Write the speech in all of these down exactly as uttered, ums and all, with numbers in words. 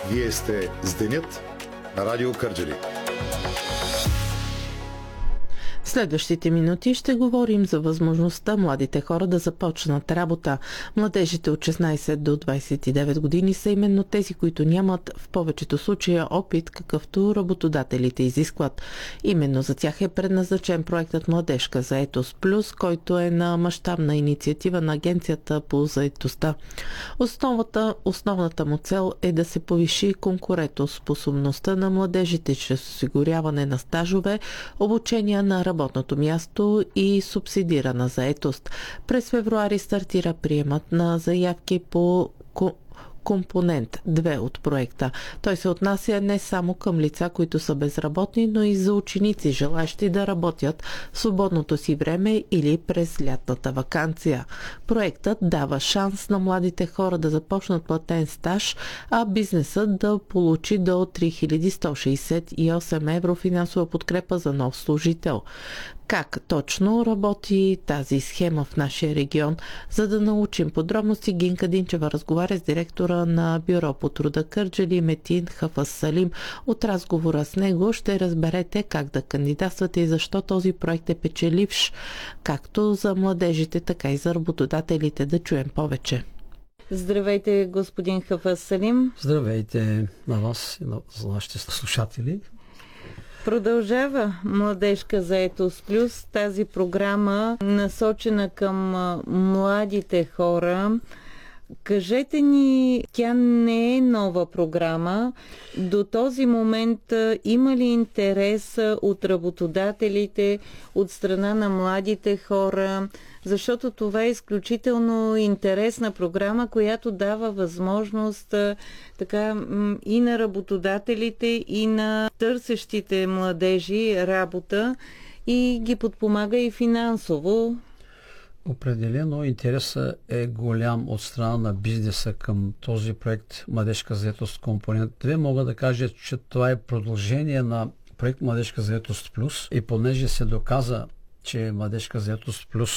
Вие сте с Денят на Радио Кърджали. В следващите минути ще говорим за възможността младите хора да започнат работа. Младежите от шестнайсет до двайсет и девет години са именно тези, които нямат в повечето случаи опит, какъвто работодателите изискват. Именно за тях е предназначен проектът Младежка заетост плюс, който е на мащабна инициатива на Агенцията по заетостта. Основата, основната му цел е да се повиши конкурентоспособността на младежите чрез осигуряване на стажове, обучения на работодателите, работното място и субсидирана заетост. През февруари стартира приемът на заявки по компонент две от проекта. Той се отнася не само към лица, които са безработни, но и за ученици, желащи да работят в свободното си време или през лятната ваканция. Проектът дава шанс на младите хора да започнат платен стаж, а бизнесът да получи до три хиляди сто шейсет и осем евро финансова подкрепа за нов служител. Как точно работи тази схема в нашия регион? За да научим подробности, Гинка Динчева разговаря с директора на Бюро по труда Кърджали Метин Хафас Салим. От разговора с него ще разберете как да кандидатствате и защо този проект е печеливш, както за младежите, така и за работодателите. Да чуем повече. Здравейте, господин Хафас Салим. Здравейте на вас и на нашите слушатели. Продължава Младежка заетост плюс, тази програма насочена към младите хора. Кажете ни, тя не е нова програма. До този момент има ли интерес от работодателите, от страна на младите хора? Защото това е изключително интересна програма, която дава възможност така и на работодателите, и на търсещите младежи работа и ги подпомага и финансово. Определено интересът е голям от страна на бизнеса към този проект Младежка заетост компонент две. Мога да кажа, че това е продължение на проект Младежка заетост плюс и понеже се доказа, че Младежка заетост плюс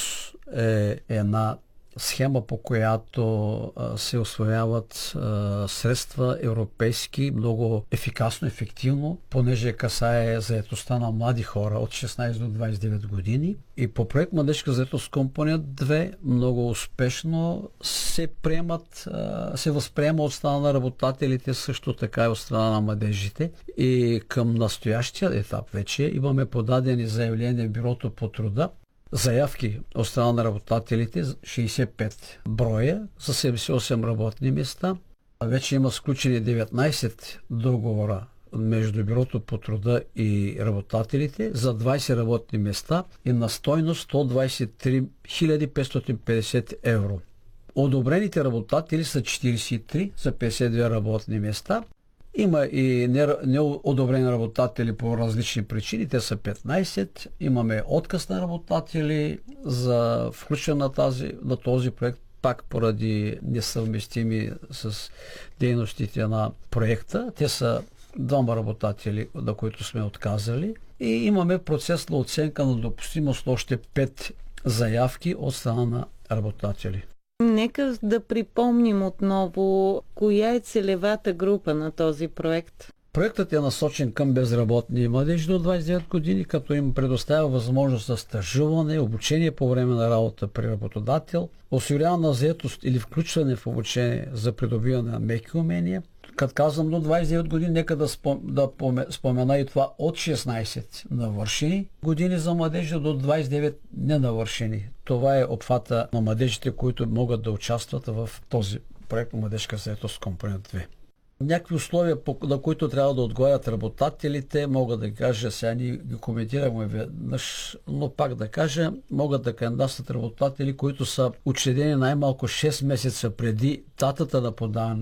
е една схема, по която а, се усвояват а, средства европейски много ефикасно, ефективно, понеже касае заетостта на млади хора от шестнайсет до двайсет и девет години. И по проект Младежка заетост компонент две много успешно се приемат, а, се възприема от страна на работодателите, също така и от страна на младежите. И към настоящия етап вече имаме подадени заявления в Бюрото по труда. Заявки от страна на работодателите шейсет и пет броя за седемдесет и осем работни места. Вече има сключени деветнайсет договора между Бюрото по труда и работодателите за двайсет работни места и на стойност сто двайсет и три хиляди петстотин и петдесет евро. Одобрените работодатели са четирийсет и три за петдесет и две работни места. Има и неодобрени работодатели по различни причини, те са петнайсет. Имаме отказ на работодатели за включване на, тази, на този проект, пак поради несъвместими с дейностите на проекта. Те са двама работодатели, на които сме отказали. И имаме процес на оценка на допустимост още пет заявки от страна на работодатели. Нека да припомним отново коя е целевата група на този проект. Проектът е насочен към безработни младежи до двайсет и девет години, като им предоставя възможност за стажуване, обучение по време на работа при работодател, осигуряване на заетост или включване в обучение за придобиване на меки умения. Като казвам до двайсет и девет години, нека да, спом, да спомена и това от шестнайсет навършени години за младежи до двайсет и девет ненавършени. Това е обхвата на младежите, които могат да участват в този проект Младежка заетост компонент две. Някакви условия, на които трябва да отговарят работодателите, мога да кажа, сега ни ги коментираме веднъж, но пак да кажа, могат да кандидатстват работодатели, които са учредени най-малко шест месеца преди датата на подаване